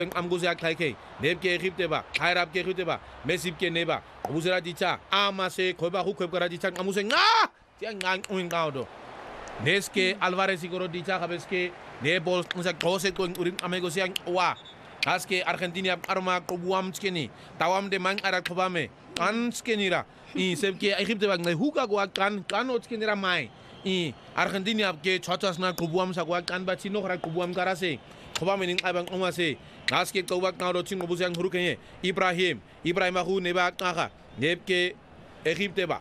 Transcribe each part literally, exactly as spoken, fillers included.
amguze aklaike nebke Egypteba Kairab ke Egypteba Mesibke neba uzera dicha amase khoba hu khobara dicha amuse nga tiang ngang uingaudo neske Alvarez igoro dicha kabeske nebol unsa kose ko urim amego siang wa aske Argentina arma kobuam skeni tawam de mang ara khobame kan skenira i sebke Egypteba ngai huka go kan kan skenira mai i Argentina ke chochasna kobuam sagwa kan ba chino khara kobuam karase khobamening abang omase aske kobak ngaro chingo busiang hurukenye Ibrahim Ibrahim hu neba kaka nebke Egypteba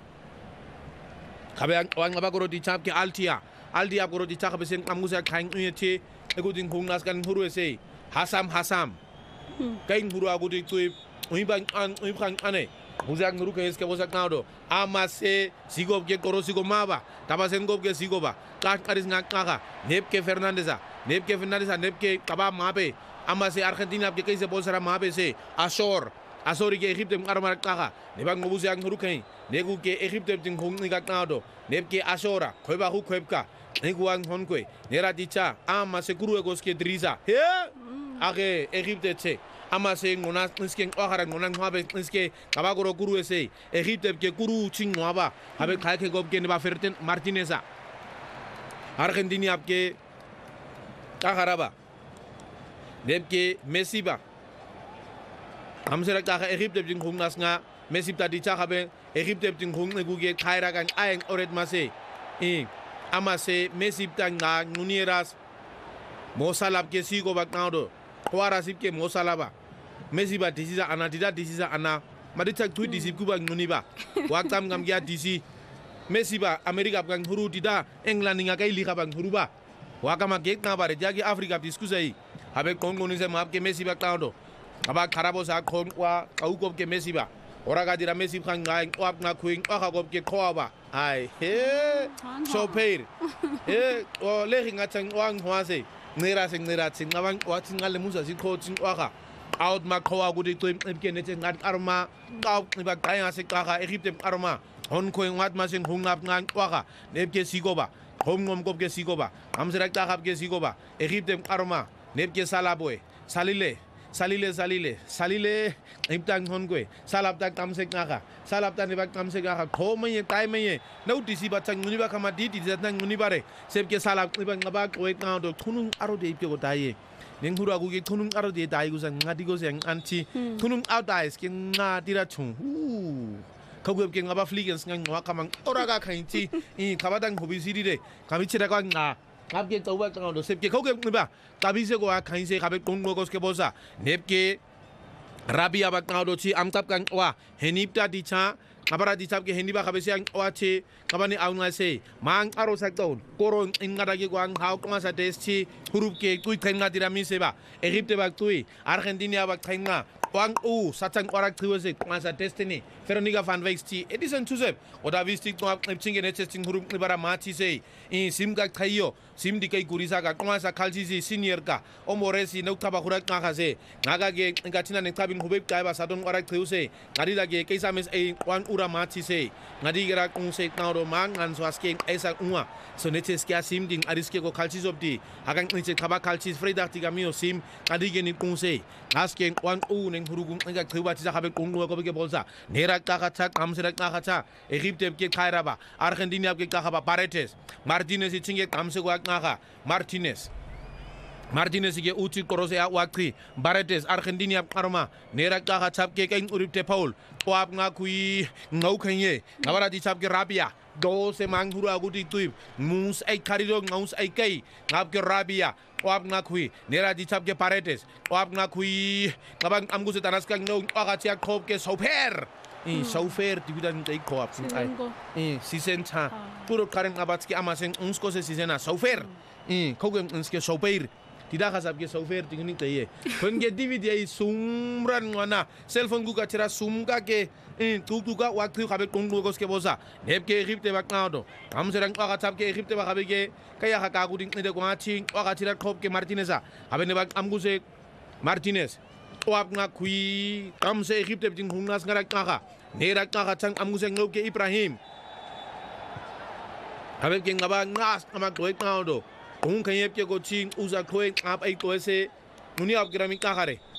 kabang wang abagoro di chapke altia aldia goro di chaka besen amusa kain uyete egudin hungnas kan huruese hasam hasam kain huru agudi tuip uibang an uibang ane busiang hurukenye ske bosak ngado amase sigob ke koro sigo maba tabasen gob ke sigoba kat karis ngaka nebke Fernandeza nebke Fernandeza nebke kaba mabe amase Argentina ke kaise bolsara mabe se Asor Asori ke Egypte armar kaka nebang ngobusi ang huruken negu ke Egypte ting hong ni kaknado nebke Asora khoiba hu khoibka negu ang honkwe nera dicha amase kuru egos ke driza he age Egypte che amase ngonas nisken ohara ngonan habe niske kabagoro kuru ese Egypte ke kuru chingwaba habe khaike gob ke neba Ferten Martineza Argentina ke kakaraba nebke Messi ba amsera ka Egypte ting hung nas nga Messi ta di cha habe Egypte ting hung ne guge khaira kan aeng oret mase i amase Messi ta nga nunieras mosalab ke sigo ba ngado kwara sip ke mosalaba Messi ba disisa ana dida disisa ana madita tu disip ku ba nguni ba waktam ngam ya disi Messi ba America ba huru dida England nga kai li ka ba huru ba wakama ke na bare jagi Africa diskusai habe Congo ni se map ke Messi ba tawdo aba karabo sa kon wa kauko ke Messi ba ora ga dira Messi kan ngai wap na kuin aka ko ke khoaba ai he so pair he o le hinga tang wang hwase nira sing nira sing ngawang wa ngale musa si ko tin aka out ma khoa gudi to ke ne ngat arma kau ni ba kaya se ka Egypte arma hon ko ngat ma sing hungap ngan aka nebke sigoba hom ngom ko ke sigoba amsera ta khap ke sigoba Egypte arma nebke salaboy salile salile salile salile imptang hongwe salap tak tamse ngaka salap tan bak tamse ngaka khomye taimye no disi batang nguni ba kama di di zatang nguni bare sebke salap ibang ngaba ko et ngado thunung aro de ipke ko dai ning hura gu ge thunung aro de dai gu sang ngadi go sang anti thunung out dai ske ngadira chung hu khogwe ke ngaba fligens ngang wa kamang oraga khainti i khabadang hobi siri de kamichira ka nga 갑게 저와 강도 셉게 거기 봐 가비세고 간세 가베 공고고스케 보사 넵게 라비아 박나도 치 암탑강 와 헤닙다 디차 가바라 디차게 헤니바 가베시앙 와치 가바니 아웅나세 망 아로 삭돈 코론 인가다게 광 하우콩아사 데스치 후룹게 꾸이 탱나디라 미세바 에집테 박투이 아르헨티나 박탱나 Wang U satang orak tuwese masa destiny Veronica van Wijksti Edison Joseph oda wistik no apchinge ne testing hurum ibara machi sei in simga thayo simdi kai gurisa ka masa khalsisi senior ka omoresi no thaba hurak nga khase ngaga ge ngatina ne thabin hubeb kai ba sadon orak tuwese ngari lage kaisa mes ei wan ura machi sei ngadi gara kung sei tawro mang an swaske esa unwa so ne teskia simding ariske ko khalsis obdi hagang niche thaba khalsis freida tigamio sim ngadi ge ni kung sei aske wan U hurugung nga thuba ti jabe konglo ko be bolsa nera ka khacha kamsera ka khacha Egypte ke khairaba Argentina ke khaba Paredes Martinez chinge kamse ko nga Martinez Martinez ke uchi korose a wakri Paredes Argentina arma nera ka khacha ke kain uripte Paul wap nga kui ngau khanye ngabara di chap ke Rabia do se mang huru aguti tuip mus ai kharido ngaus ai kai ngap ke Rabia wap nga kui nera di chap ke Paredes wap nga kui ngabang amgu se tanas kang no akatia khop ke sofer i sofer dibidan kai khop ai i sisen cha puro karen abatski amasen unsko se sisena sofer i khogem unske sofer tidak kasab ke sofer tingni taye konge dvd ai sumran ngana cellphone gu ka chira sumka ke tu tu ka waktu khabe konglo goske bosa nebke Egypte baknado amserang ka chap ke Egypte ba khabe ke kaya ka ka guding ne ko achi ka chira khop ke Martineza habe ne bak amgu se Martinez wap nga kui kam se Egypte ting hungnas ngara ka ne rak ka chang amgu se ngok ke Ibrahim habe ke ngaba ngas ama ko eknado kung kanyep ke ko ching uza khoe ap ai ko se nuni ab grami ka gare